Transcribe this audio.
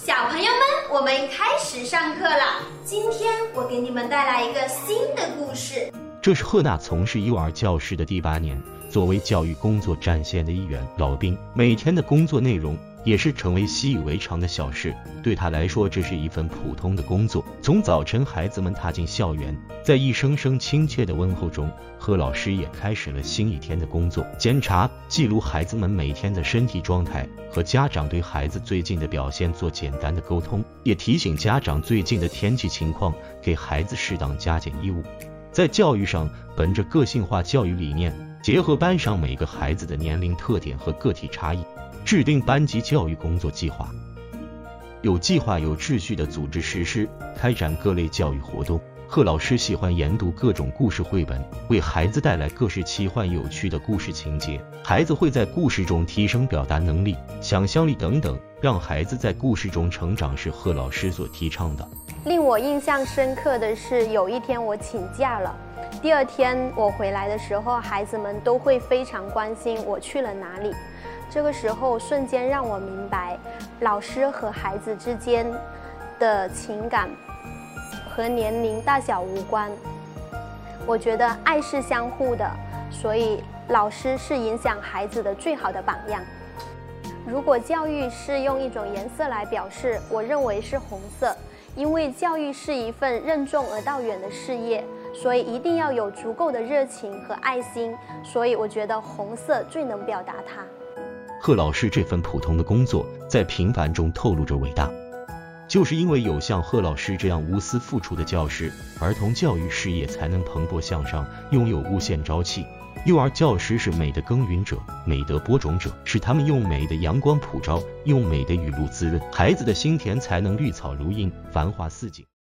小朋友们，我们开始上课了。今天我给你们带来一个新的故事。 这是赫娜从事幼儿教师的第8年，作为教育工作战线的一员，老兵每天的工作内容也是成为习以为常的小事。对他来说，这是一份普通的工作。从早晨孩子们踏进校园，在一声声亲切的问候中，贺老师也开始了新一天的工作，检查记录孩子们每天的身体状态，和家长对孩子最近的表现做简单的沟通，也提醒家长最近的天气情况，给孩子适当加减衣物。在教育上，本着个性化教育理念，结合班上每个孩子的年龄特点和个体差异，制定班级教育工作计划，有计划有秩序地组织实施，开展各类教育活动。贺老师喜欢研读各种故事绘本，为孩子带来各式奇幻有趣的故事情节。孩子会在故事中提升表达能力、想象力等等，让孩子在故事中成长是贺老师所提倡的。 令我印象深刻的是，有一天我请假了，第二天我回来的时候，孩子们都会非常关心我去了哪里。这个时候瞬间让我明白，老师和孩子之间的情感和年龄大小无关。我觉得爱是相互的，所以老师是影响孩子的最好的榜样。如果教育是用一种颜色来表示，我认为是红色，因为教育是一份任重而道远的事业，所以一定要有足够的热情和爱心，所以我觉得红色最能表达它。 贺老师这份普通的工作，在平凡中透露着伟大。就是因为有像贺老师这样无私付出的教师，儿童教育事业才能蓬勃向上，拥有无限朝气。幼儿教师是美的耕耘者，美的播种者，是他们用美的阳光普照，用美的雨露滋润孩子的心田，才能绿草如茵，繁花似锦。